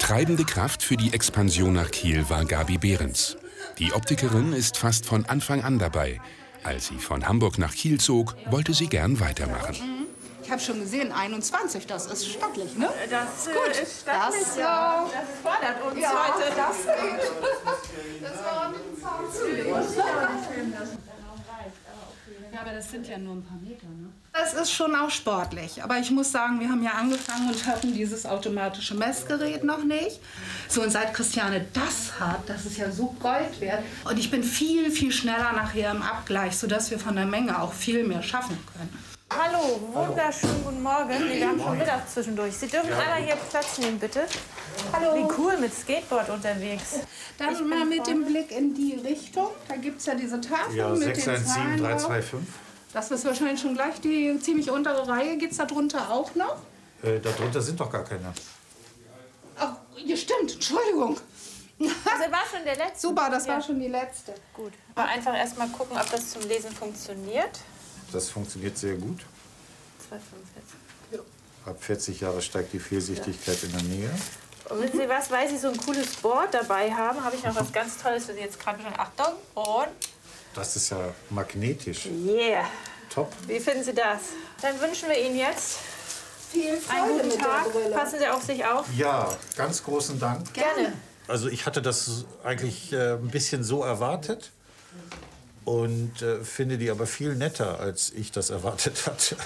Treibende Kraft für die Expansion nach Kiel war Gabi Behrens. Die Optikerin ist fast von Anfang an dabei. Als sie von Hamburg nach Kiel zog, wollte sie gern weitermachen. Ich habe schon gesehen, 21, das ist stattlich, ne? Das ist gut. Ist stattlich, das fordert uns heute. Das geht. Das war ein Zaun zulegen. Ja, aber das sind ja nur ein paar Meter, ne? Das ist schon auch sportlich. Aber ich muss sagen, wir haben ja angefangen und hatten dieses automatische Messgerät noch nicht. So, und seit Christiane das hat, das ist ja so Gold wert. Und ich bin viel, viel schneller nachher im Abgleich, sodass wir von der Menge auch viel mehr schaffen können. Hallo, wunderschönen guten Morgen. Wir haben schon Mittag zwischendurch. Sie dürfen einmal hier Platz nehmen, bitte. Hallo. Wie cool, mit Skateboard unterwegs. Dann mal mit dem Blick in die Richtung. Da gibt es ja diese Tafel ja, mit 617 325. Das ist wahrscheinlich schon gleich die ziemlich untere Reihe. Gibt es da drunter auch noch? Darunter sind doch gar keine. Ach, ja, stimmt. Entschuldigung. Also war schon der letzte. Super, das war schon die letzte. Gut. Aber einfach erst mal gucken, ob das zum Lesen funktioniert. Das funktioniert sehr gut. 245. Ja. Ab 40 Jahre steigt die Fehlsichtigkeit in der Nähe. Und wissen Sie was, weil Sie so ein cooles Board dabei haben, habe ich noch was ganz Tolles für Sie jetzt gerade schon. Achtung, und... Das ist ja magnetisch. Yeah. Top. Wie finden Sie das? Dann wünschen wir Ihnen jetzt viel Freude einen guten mit Tag. der Brille. Passen Sie auf sich auf. Ja, ganz großen Dank. Gerne. Also ich hatte das eigentlich ein bisschen so erwartet und finde die aber viel netter, als ich das erwartet hatte.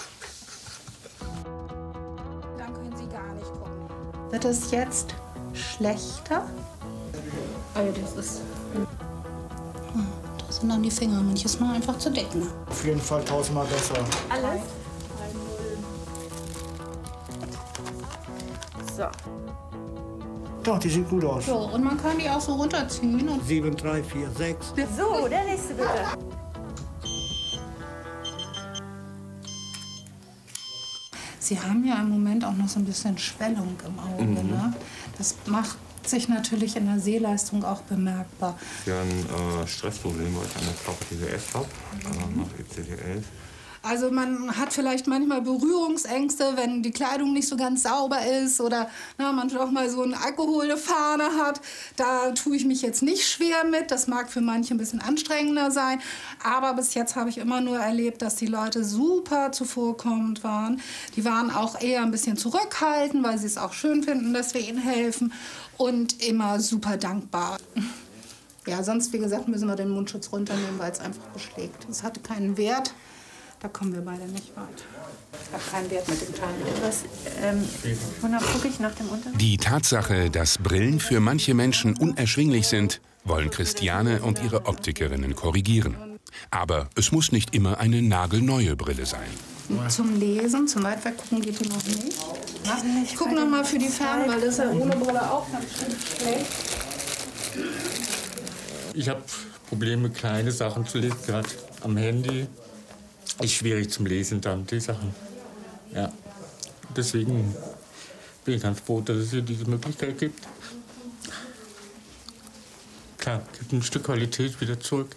Dann können Sie gar nicht gucken. Wird es jetzt schlechter? Also das ist... Da sind dann die Finger manches Mal einfach zu decken. Auf jeden Fall 1000-mal besser. Alles? So. Doch, die sieht gut aus. So, und man kann die auch so runterziehen. Und 7, 3, 4, 6. So, der nächste bitte. Sie haben ja im Moment auch noch so ein bisschen Schwellung im Auge. Ne? Das macht sich natürlich in der Sehleistung auch bemerkbar. Wir haben Stressprobleme, weil ich eine KPTWS habe, nach ECD-11. Also man hat vielleicht manchmal Berührungsängste, wenn die Kleidung nicht so ganz sauber ist oder man doch mal so eine Alkoholfahne hat. Da tue ich mich jetzt nicht schwer mit. Das mag für manche ein bisschen anstrengender sein. Aber bis jetzt habe ich immer nur erlebt, dass die Leute super zuvorkommend waren. Die waren auch eher ein bisschen zurückhaltend, weil sie es auch schön finden, dass wir ihnen helfen. Und immer super dankbar. Ja, sonst, wie gesagt, müssen wir den Mundschutz runternehmen, weil es einfach beschlägt. Es hatte keinen Wert. Da kommen wir beide nicht weit. Es hat keinen Wert mit dem Teil. Und dann gucke ich nach dem Unterricht. Die Tatsache, dass Brillen für manche Menschen unerschwinglich sind, wollen Christiane und ihre Optikerinnen korrigieren. Aber es muss nicht immer eine nagelneue Brille sein. Zum Lesen, zum Weitweggucken geht die noch nicht. Ich gucke noch mal für die Ferne, weil das ist ja ohne Brille auch ganz schlecht. Ich habe Probleme, kleine Sachen zu lesen, gerade am Handy. Ist schwierig zum Lesen dann, die Sachen. Ja. Deswegen bin ich ganz froh, dass es hier diese Möglichkeit gibt. Klar, gibt ein Stück Qualität wieder zurück.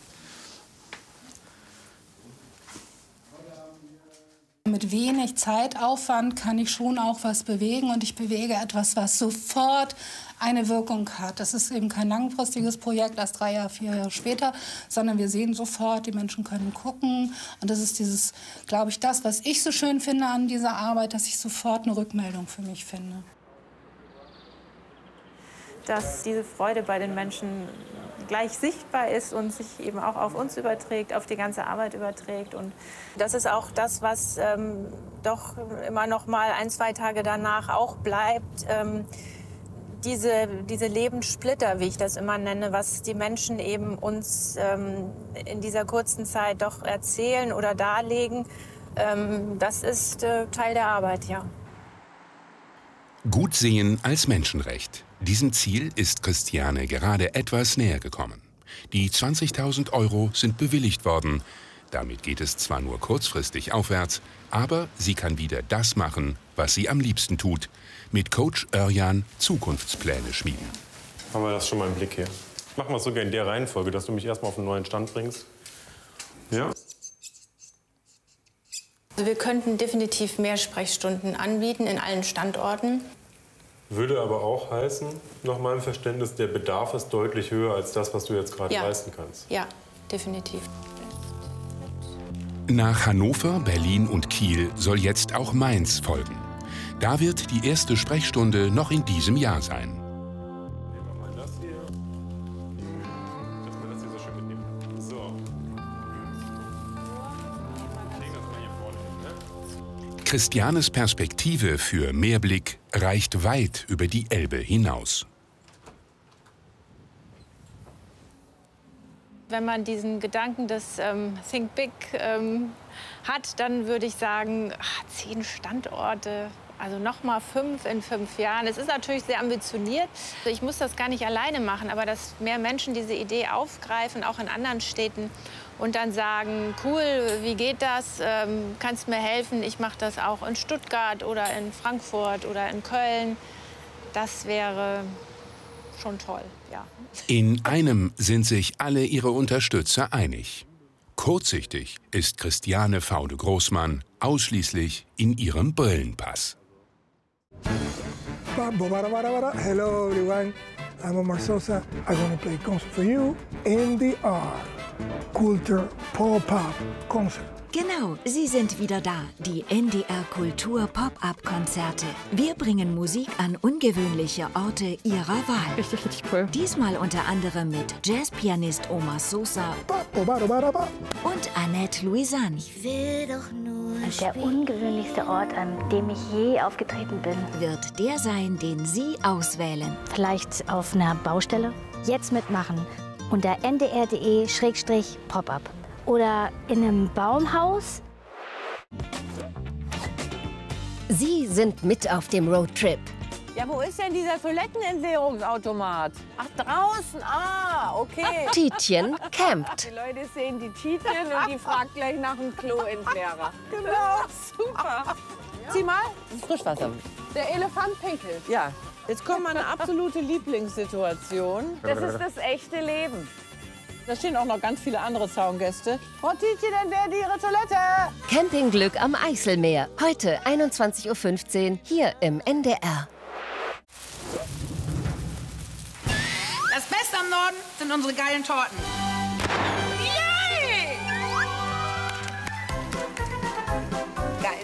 Mit wenig Zeitaufwand kann ich schon auch was bewegen und ich bewege etwas, was sofort eine Wirkung hat. Das ist eben kein langfristiges Projekt, erst 3 Jahre, 4 Jahre später, sondern wir sehen sofort, die Menschen können gucken. Und das ist dieses, glaube ich, das, was ich so schön finde an dieser Arbeit, dass ich sofort eine Rückmeldung für mich finde. Dass diese Freude bei den Menschen gleich sichtbar ist und sich eben auch auf uns überträgt, auf die ganze Arbeit überträgt. Und das ist auch das, was doch immer noch mal 1, 2 Tage danach auch bleibt. Diese Lebenssplitter, wie ich das immer nenne, was die Menschen eben uns in dieser kurzen Zeit doch erzählen oder darlegen, das ist Teil der Arbeit, ja. Gut sehen als Menschenrecht. Diesem Ziel ist Christiane gerade etwas näher gekommen. Die 20.000 € sind bewilligt worden. Damit geht es zwar nur kurzfristig aufwärts, aber sie kann wieder das machen, was sie am liebsten tut. Mit Coach Örjan Zukunftspläne schmieden. Haben wir das schon mal im Blick hier? Machen wir es sogar in der Reihenfolge, dass du mich erstmal auf einen neuen Stand bringst. Ja? Also wir könnten definitiv mehr Sprechstunden anbieten in allen Standorten. Würde aber auch heißen, nach meinem Verständnis, der Bedarf ist deutlich höher als das, was du jetzt gerade leisten kannst. Ja, definitiv. Nach Hannover, Berlin und Kiel soll jetzt auch Mainz folgen. Da wird die erste Sprechstunde noch in diesem Jahr sein. Nehmen wir mal das hier. Dass man das hier so schön mitnehmen kann. So. Ich lege das mal hier vorne hin, ne? Christianes Perspektive für Mehrblick reicht weit über die Elbe hinaus. Wenn man diesen Gedanken des Think Big hat, dann würde ich sagen, 10 Standorte, also noch mal 5 in 5 Jahren. Es ist natürlich sehr ambitioniert. Ich muss das gar nicht alleine machen, aber dass mehr Menschen diese Idee aufgreifen, auch in anderen Städten, und dann sagen, cool, wie geht das? Kannst mir helfen? Ich mache das auch in Stuttgart oder in Frankfurt oder in Köln. Das wäre schon toll, ja. In einem sind sich alle ihre Unterstützer einig. Kurzsichtig ist Christiane Faude-Großmann ausschließlich in ihrem Brillenpass. Hello everyone, I'm Omar Sosa. I'm gonna play concert for you, NDR, Kultur Pop-Up Concert. Genau, sie sind wieder da, die NDR Kultur Pop-Up-Konzerte. Wir bringen Musik an ungewöhnliche Orte ihrer Wahl. Richtig, richtig cool. Diesmal unter anderem mit Jazzpianist Omar Sosa und Annette Louisanne. Ich will doch nur der ungewöhnlichste Ort, an dem ich je aufgetreten bin, wird der sein, den Sie auswählen. Vielleicht auf einer Baustelle? Jetzt mitmachen unter ndr.de/pop-up. Oder in einem Baumhaus? Sie sind mit auf dem Roadtrip. Ja, wo ist denn dieser Toilettenentleerungsautomat? Ach, draußen. Ah, okay. Tietjen campt. Die Leute sehen die Tietjen und die fragt gleich nach dem Kloentleerer. Genau, super. Ja. Sieh mal. Frischwasser. Der Elefant pinkelt. Ja, jetzt kommt meine absolute Lieblingssituation. Das ist das echte Leben. Da stehen auch noch ganz viele andere Zaungäste. Frau Tietjen, entleert ihre Toilette. Campingglück am Eiselmeer. Heute 21:15 Uhr hier im NDR. Das Beste am Norden sind unsere geilen Torten. Yay! Geil.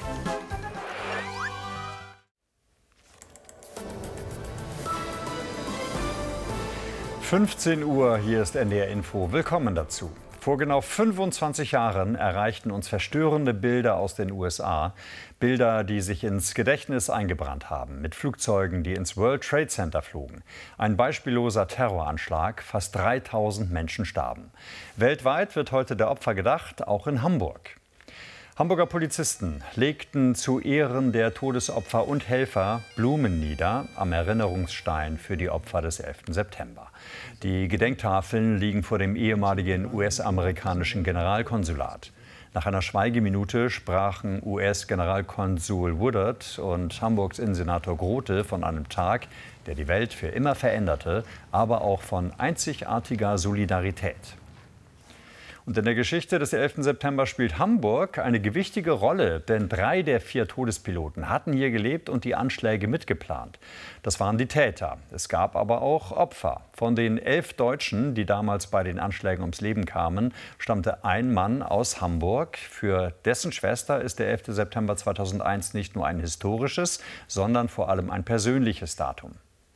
...15 Uhr, hier ist NDR Info. Willkommen dazu. Vor genau 25 Jahren erreichten uns verstörende Bilder aus den USA. Bilder, die sich ins Gedächtnis eingebrannt haben. Mit Flugzeugen, die ins World Trade Center flogen. Ein beispielloser Terroranschlag. Fast 3000 Menschen starben. Weltweit wird heute der Opfer gedacht, auch in Hamburg. Hamburger Polizisten legten zu Ehren der Todesopfer und Helfer Blumen nieder am Erinnerungsstein für die Opfer des 11. September. Die Gedenktafeln liegen vor dem ehemaligen US-amerikanischen Generalkonsulat. Nach einer Schweigeminute sprachen US-Generalkonsul Woodard und Hamburgs Innensenator Grote von einem Tag, der die Welt für immer veränderte, aber auch von einzigartiger Solidarität. Und in der Geschichte des 11. September spielt Hamburg eine gewichtige Rolle, denn 3 der 4 Todespiloten hatten hier gelebt und die Anschläge mitgeplant. Das waren die Täter. Es gab aber auch Opfer. Von den 11 Deutschen, die damals bei den Anschlägen ums Leben kamen, stammte ein Mann aus Hamburg. Für dessen Schwester ist der 11. September 2001 nicht nur ein historisches, sondern vor allem ein persönliches Datum.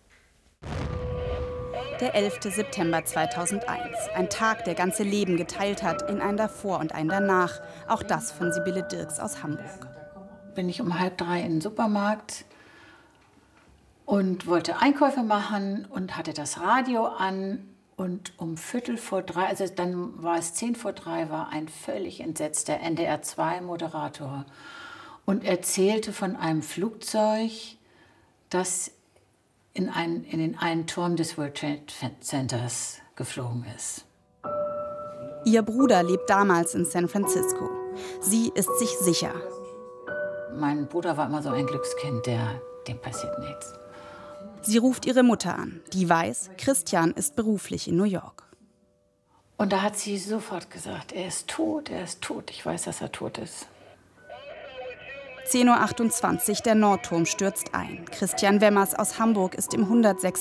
Der 11. September 2001. Ein Tag, der ganze Leben geteilt hat in ein Davor und ein Danach. Auch das von Sibylle Dirks aus Hamburg. Bin ich um 2:30 in den Supermarkt und wollte Einkäufe machen und hatte das Radio an. Und um 2:45, also dann war es 2:10 war ein völlig entsetzter NDR2-Moderator und erzählte von einem Flugzeug, das in den einen Turm des World Trade Centers geflogen ist. Ihr Bruder lebt damals in San Francisco. Sie ist sich sicher. Mein Bruder war immer so ein Glückskind, dem passiert nichts. Sie ruft ihre Mutter an, die weiß, Christian ist beruflich in New York. Und da hat sie sofort gesagt, er ist tot, ich weiß, dass er tot ist. 10:28 Uhr, der Nordturm stürzt ein. Christian Wemmers aus Hamburg ist im 106.